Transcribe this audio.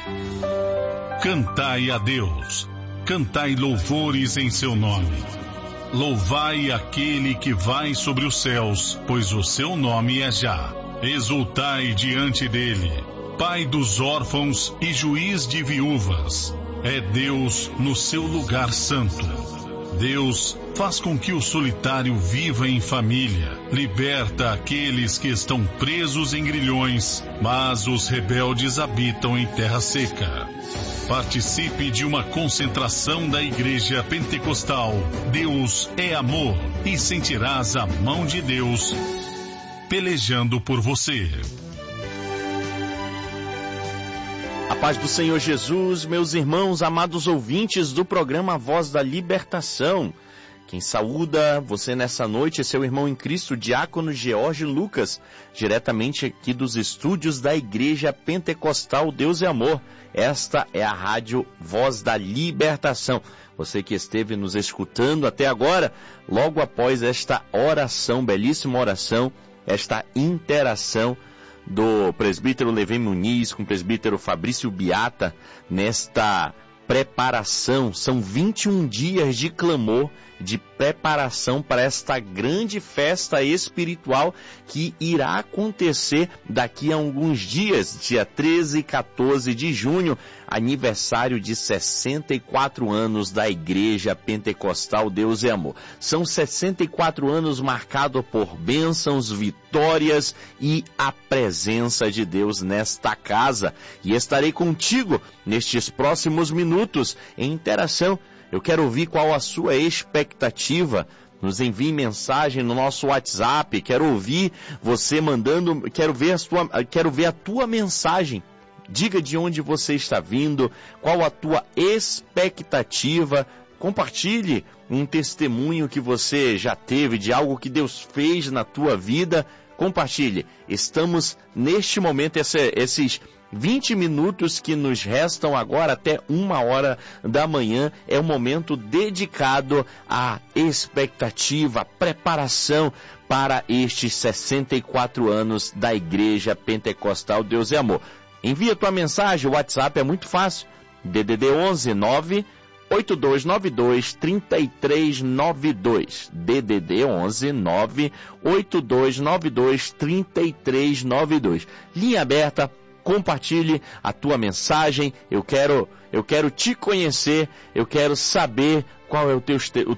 Cantai a Deus, cantai louvores em seu nome. Louvai aquele que vai sobre os céus, pois o seu nome é Já. Exultai diante dele, Pai dos órfãos e juiz de viúvas. É Deus no seu lugar santo. Deus faz com que o solitário viva em família, liberta aqueles que estão presos em grilhões, mas os rebeldes habitam em terra seca. Participe de uma concentração da Igreja Pentecostal Deus é Amor e sentirás a mão de Deus pelejando por você. A paz do Senhor Jesus, meus irmãos, amados ouvintes do programa Voz da Libertação. Quem saúda você nessa noite é seu irmão em Cristo, diácono George Lucas, diretamente aqui dos estúdios da Igreja Pentecostal Deus é Amor. Esta é a rádio Voz da Libertação. Você que esteve nos escutando até agora, logo após esta oração, belíssima oração, esta interação do presbítero Levem Muniz com o presbítero Fabrício Biata, nesta preparação, são 21 dias de clamor, de preparação para esta grande festa espiritual que irá acontecer daqui a alguns dias, dia 13 e 14 de junho, aniversário de 64 anos da Igreja Pentecostal Deus é Amor. São 64 anos marcados por bênçãos, vitórias e a presença de Deus nesta casa. E estarei contigo nestes próximos minutos em interação. Eu quero ouvir qual a sua expectativa. Nos envie mensagem no nosso WhatsApp. Quero ouvir você mandando, quero ver a tua mensagem. Diga de onde você está vindo, qual a tua expectativa. Compartilhe um testemunho que você já teve de algo que Deus fez na tua vida. Compartilhe. Estamos neste momento, esses 20 minutos que nos restam agora até 1h da manhã, é um momento dedicado à expectativa, à preparação para estes 64 anos da Igreja Pentecostal Deus é Amor. Envia tua mensagem, o WhatsApp é muito fácil, DDD 11 9 8292 3392, DDD 11 9 8292 3392, linha aberta. Compartilhe a tua mensagem. Eu quero te conhecer, eu quero saber qual é o